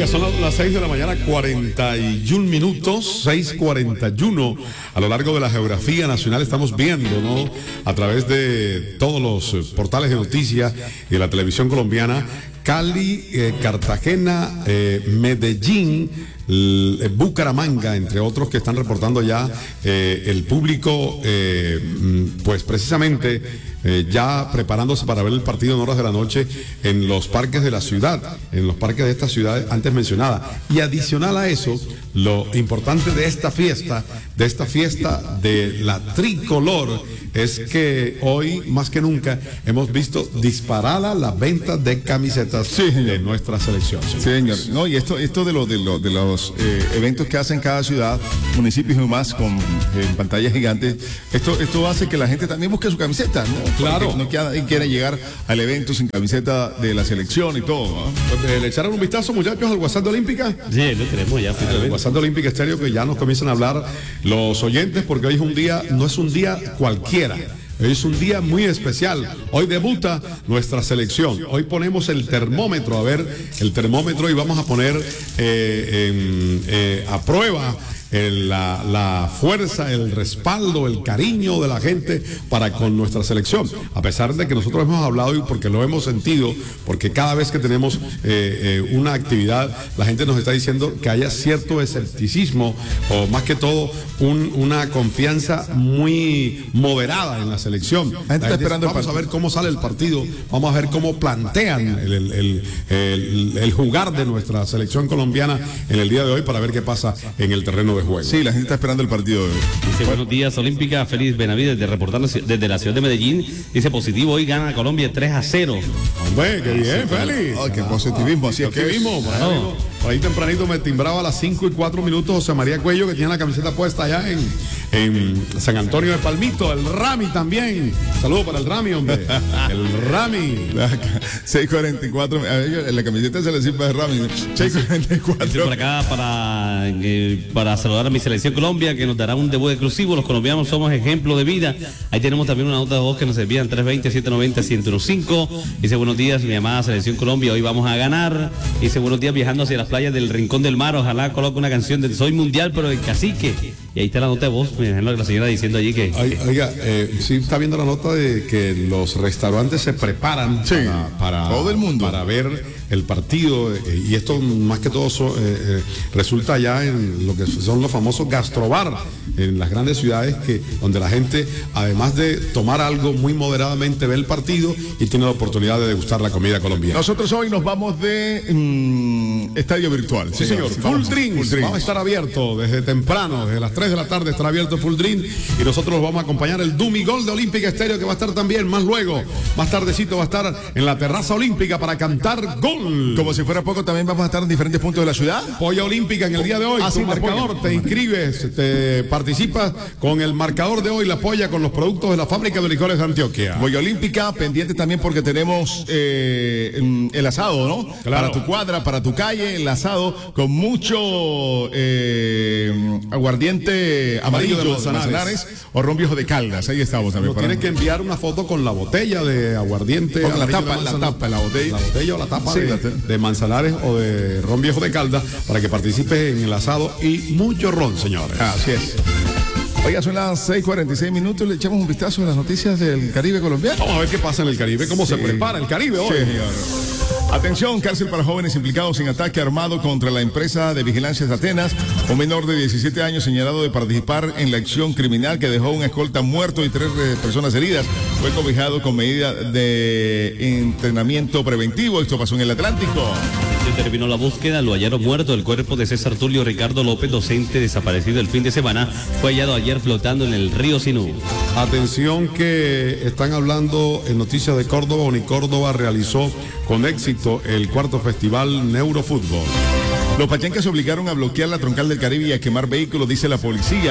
Oiga, son las 6 de la mañana, 41 minutos, 6:41. A lo largo de la geografía nacional estamos viendo, ¿no? A través de todos los portales de noticias y de la televisión colombiana, Cali, Cartagena, Medellín, Bucaramanga, entre otros que están reportando ya el público, pues precisamente ya preparándose para ver el partido en horas de la noche en los parques de la ciudad, en los parques de estas ciudades antes mencionadas. Y adicional a eso, lo importante de esta fiesta de la tricolor, es que hoy más que nunca hemos visto disparada la venta de camisetas de nuestra selección. Sí, señor. No, y esto de los eventos que hacen cada ciudad, municipios y más, con pantallas gigantes, esto hace que la gente también busque su camiseta, ¿no? Claro. Porque no quiere llegar al evento sin camiseta de la selección y todo, ¿no? Pues, ¿le echaron un vistazo, muchachos, al WhatsApp de Olímpica? Sí, lo tenemos ya. El WhatsApp de Olímpica Estéreo, que ya nos comienzan a hablar los oyentes, porque hoy es un día, no es un día cualquiera. Hoy es un día muy especial. Hoy debuta nuestra selección. Hoy ponemos el termómetro, y vamos a poner a prueba la fuerza, el respaldo, el cariño de la gente para con nuestra selección. A pesar de que nosotros hemos hablado y porque lo hemos sentido, porque cada vez que tenemos una actividad, la gente nos está diciendo que haya cierto escepticismo o más que todo una confianza muy moderada en la selección. Vamos a ver cómo sale el partido, vamos a ver cómo plantean el jugar de nuestra selección colombiana en el día de hoy para ver qué pasa en el terreno de juego. Sí, la gente está esperando el partido de hoy. Dice, buenos días, Olímpica. Félix Benavides, reportando desde la ciudad de Medellín. Dice, positivo, hoy gana Colombia 3-0. Hombre, qué bien, Félix. Qué positivismo, así es que vimos. Por ahí tempranito me timbraba a las 5:04 José María Cuello, que tiene la camiseta puesta allá en San Antonio de Palmito. El Rami también. Saludos para el Rami, hombre. El Rami. 6:44. La camiseta se le sirve de Rami. 6:44. Por acá para saludar a mi selección Colombia, que nos dará un debut exclusivo. Los colombianos somos ejemplo de vida. Ahí tenemos también una nota de voz que nos envían 320-790-1015. Dice, buenos días, mi amada selección Colombia, hoy vamos a ganar. Dice, buenos días, viajando hacia las playas del Rincón del Mar. Ojalá coloque una canción de Soy Mundial, pero de Cacique. Y ahí está la nota de voz, la señora diciendo allí que... Oiga, sí está viendo la nota de que los restaurantes se preparan para todo el mundo, para ver el partido, y esto más que todo resulta ya en lo que son los famosos gastrobar en las grandes ciudades, donde la gente, además de tomar algo muy moderadamente, ve el partido y tiene la oportunidad de degustar la comida colombiana. Nosotros hoy nos vamos de estadio virtual. Sí, señor. Full Drinks. Vamos a estar abiertos desde temprano, desde las 3 de la tarde estará abierto Full Drink, y nosotros los vamos a acompañar el Dumi Gol de Olímpica Estéreo, que va a estar también más tardecito va a estar en la terraza olímpica para cantar gol. Como si fuera poco, también vamos a estar en diferentes puntos de la ciudad. Polla Olímpica en el día de hoy. Tu marcador, te inscribes, te participas con el marcador de hoy, la polla con los productos de la fábrica de licores de Antioquia. Polla Olímpica, pendiente también porque tenemos el asado, ¿no? Claro. Para tu cuadra, para tu calle, el asado con mucho aguardiente amarillo de Manzanares o ron viejo de Caldas. Ahí estamos también. Tienes que enviar una foto con la botella de aguardiente. Con la tapa, la botella. La botella o la tapa de Manzanares o de ron viejo de Caldas para que participes en el asado y mucho ron, señores. Así es. Oiga, son las 6:46. Le echamos un vistazo a las noticias del Caribe colombiano. Vamos a ver qué pasa en el Caribe, cómo se prepara el Caribe hoy. Señor. Atención, cárcel para jóvenes implicados en ataque armado contra la empresa de vigilancias Atenas. Un menor de 17 años señalado de participar en la acción criminal que dejó un escolta muerto y 3 personas heridas. Fue cobijado con medida de entrenamiento preventivo. Esto pasó en el Atlántico. Se terminó la búsqueda, lo hallaron muerto. El cuerpo de César Tulio Ricardo López, docente desaparecido el fin de semana, fue hallado ayer flotando en el río Sinú. Atención, que están hablando en Noticias de Córdoba. Unicórdoba realizó con éxito el 4º Festival Neurofútbol. Los pachenques se obligaron a bloquear la troncal del Caribe y a quemar vehículos, dice la policía.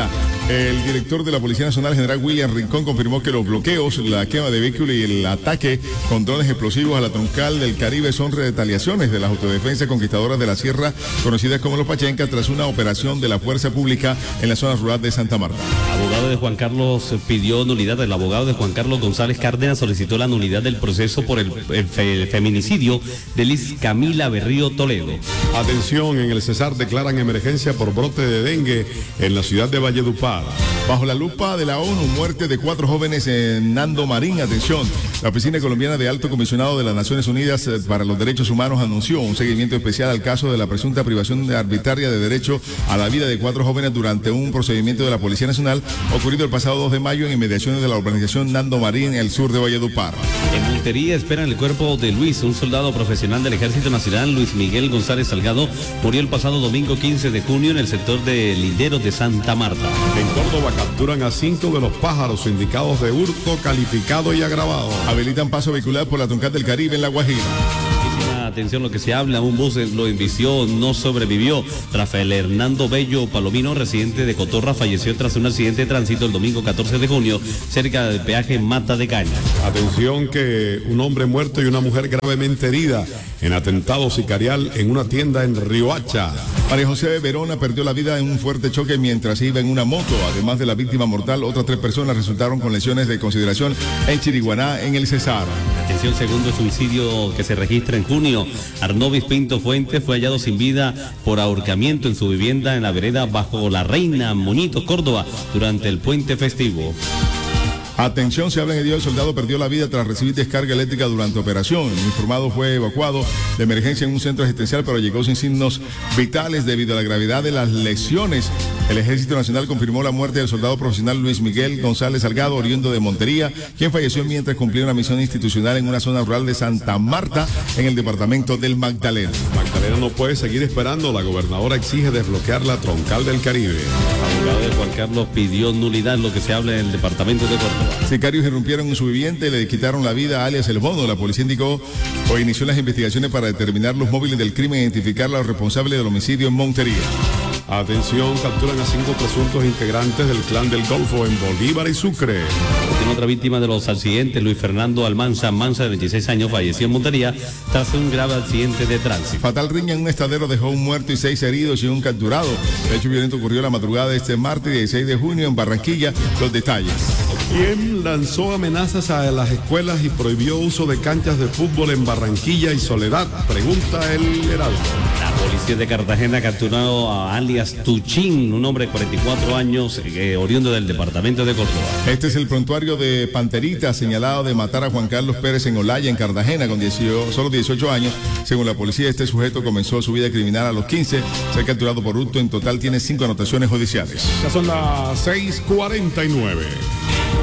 El director de la Policía Nacional, general William Rincón, confirmó que los bloqueos, la quema de vehículos y el ataque con drones explosivos a la troncal del Caribe son retaliaciones de las autodefensas conquistadoras de la Sierra, conocidas como los Pachencas, tras una operación de la Fuerza Pública en la zona rural de Santa Marta. El abogado de Juan Carlos pidió nulidad. El abogado de Juan Carlos González Cárdenas solicitó la nulidad del proceso por el feminicidio de Liz Camila Berrío Toledo. Atención, en el Cesar declaran emergencia por brote de dengue en la ciudad de Valledupar. Bajo la lupa de la ONU, muerte de 4 jóvenes en Nando Marín. Atención, la Oficina Colombiana de Alto Comisionado de las Naciones Unidas para los Derechos Humanos anunció un seguimiento especial al caso de la presunta privación arbitraria de derecho a la vida de 4 jóvenes durante un procedimiento de la Policía Nacional ocurrido el pasado 2 de mayo en inmediaciones de la urbanización Nando Marín, en el sur de Valledupar. En Montería esperan el cuerpo de Luis, un soldado profesional del Ejército Nacional. Luis Miguel González Salgado murió el pasado domingo 15 de junio en el sector de Linderos de Santa Marta. En Córdoba capturan a 5 de los pájaros indicados de hurto calificado y agravado. Habilitan paso vehicular por la troncal del Caribe en La Guajira. Atención lo que se habla, un bus lo embistió, no sobrevivió. Rafael Hernando Bello Palomino, residente de Cotorra, falleció tras un accidente de tránsito el domingo 14 de junio, cerca del peaje Mata de Caña. Atención que un hombre muerto y una mujer gravemente herida en atentado sicarial en una tienda en Riohacha. María José Verona perdió la vida en un fuerte choque mientras iba en una moto. Además de la víctima mortal, otras 3 personas resultaron con lesiones de consideración en Chiriguaná, en el Cesar. Atención, segundo suicidio que se registra en junio. Arnovis Pinto Fuentes fue hallado sin vida por ahorcamiento en su vivienda en la vereda Bajo la Reina, Moñito, Córdoba, durante el puente festivo. Atención, se habla en el día, el soldado perdió la vida tras recibir descarga eléctrica durante operación. El informado fue evacuado de emergencia en un centro asistencial, pero llegó sin signos vitales debido a la gravedad de las lesiones. El Ejército Nacional confirmó la muerte del soldado profesional Luis Miguel González Salgado, oriundo de Montería, quien falleció mientras cumplía una misión institucional en una zona rural de Santa Marta, en el departamento del Magdalena. Magdalena no puede seguir esperando. La gobernadora exige desbloquear la troncal del Caribe. El abogado de Juan Carlos pidió nulidad, lo que se habla en el departamento de Córdoba. Sicarios irrumpieron en su vivienda y le quitaron la vida a alias El Bono. La policía indicó o inició las investigaciones para determinar los móviles del crimen e identificar a los responsables del homicidio en Montería. Atención, capturan a 5 presuntos integrantes del clan del Golfo en Bolívar y Sucre. Tiene otra víctima de los accidentes, Luis Fernando Almanza de 26 años, falleció en Montería tras un grave accidente de tránsito. Fatal riña en un estadero dejó un muerto y 6 heridos y un capturado. El hecho violento ocurrió la madrugada de este martes 16 de junio en Barranquilla. Los detalles. ¿Quién lanzó amenazas a las escuelas y prohibió uso de canchas de fútbol en Barranquilla y Soledad? Pregunta el Heraldo. La policía de Cartagena capturó a alias Tuchín, un hombre de 44 años, oriundo del departamento de Córdoba. Este es el prontuario de Panterita, señalado de matar a Juan Carlos Pérez en Olaya, en Cartagena, con solo 18 años. Según la policía, este sujeto comenzó su vida criminal a los 15. Se ha capturado por hurto. En total tiene 5 anotaciones judiciales. Ya son las 6:49.